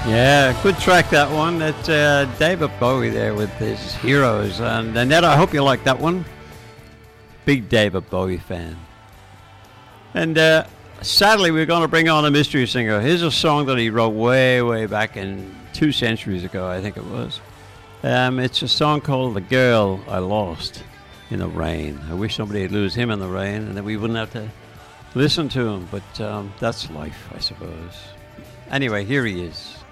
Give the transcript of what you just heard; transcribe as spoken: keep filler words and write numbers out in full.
Yeah, good track that one. That's uh, David Bowie there with his Heroes. And Annette, I hope you like that one. Big David Bowie fan. And uh, sadly, we're going to bring on a mystery singer. Here's a song that he wrote way, way back in two centuries ago, I think it was. Um, it's a song called The Girl I Lost in the Rain. I wish somebody would lose him in the rain and then we wouldn't have to listen to him. But um, that's life, I suppose. Anyway, here he is.